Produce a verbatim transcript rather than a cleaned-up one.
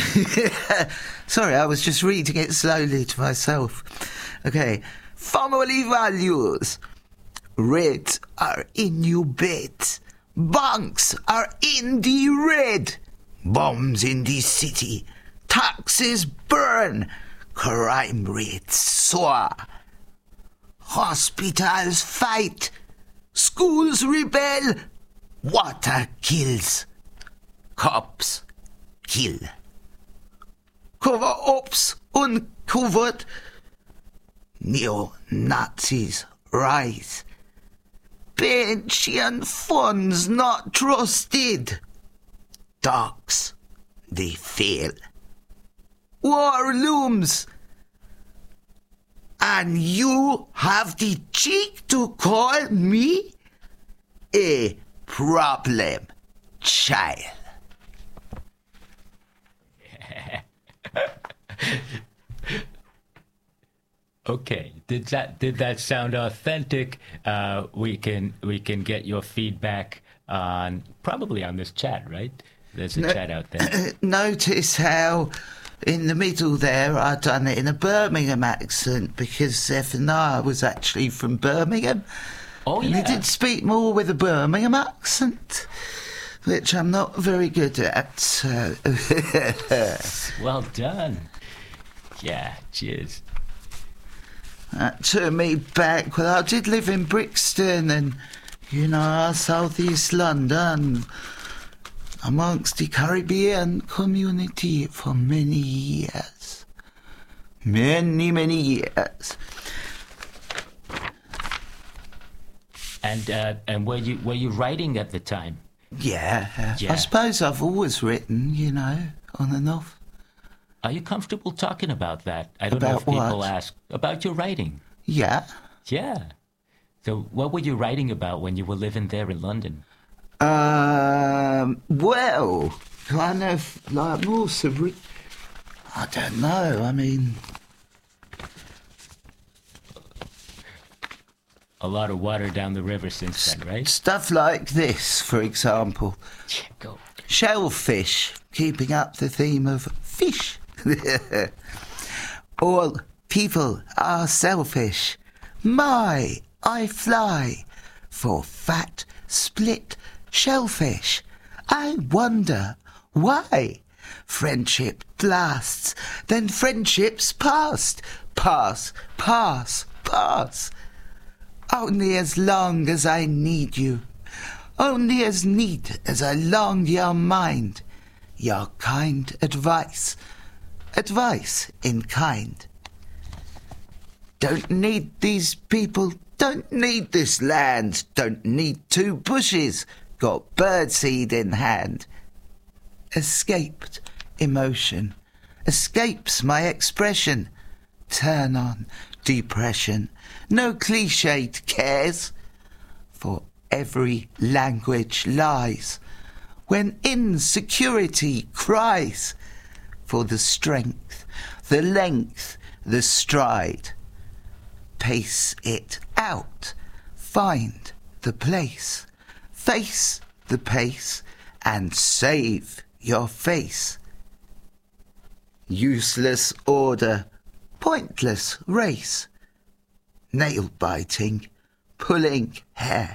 Sorry, I was just reading it slowly to myself. Okay. Family values. Reds are in your bed. Banks are in the red. Bombs in the city. Taxes burn. Crime rates soar. Hospitals fight. Schools rebel. Water kills. Cops kill. Cover-ups uncovered. Neo-Nazis rise. Pension funds not trusted. Dogs, they fail. War looms. And you have the cheek to call me a problem child. Okay, did that did that sound authentic? Uh, we can we can get your feedback on probably on this chat, right? There's a no, chat out there. Notice how in the middle there I done it in a Birmingham accent because Zephaniah was actually from Birmingham. Oh and yeah, he did speak more with a Birmingham accent, which I'm not very good at. So. Well done. Yeah, cheers. That took me back. Well, I did live in Brixton and, you know, South East London, amongst the Caribbean community for many years. Many, many years. And uh, and were you were you writing at the time? Yeah, yeah. I suppose I've always written, you know, on and off. Are you comfortable talking about that? I don't about know if people what? ask. About your writing. Yeah. Yeah. So what were you writing about when you were living there in London? Um, well, kind of like more sobre- I don't know, I mean... A lot of water down the river since then, right? Stuff like this, for example. Yeah, go. Shellfish, keeping up the theme of fish. All people are selfish. My, I fly for fat, split shellfish. I wonder why. Friendship lasts, then friendship's past. Pass, pass, pass. Only as long as I need you. Only as neat as I long your mind. Your kind advice. Advice in kind. Don't need these people. Don't need this land. Don't need two bushes. Got birdseed in hand. Escaped emotion. Escapes my expression. Turn on depression. No cliched cares. For every language lies. When insecurity cries. For the strength, the length, the stride. Pace it out. Find the place. Face the pace. And save your face. Useless order. Pointless race. Nail biting. Pulling hair.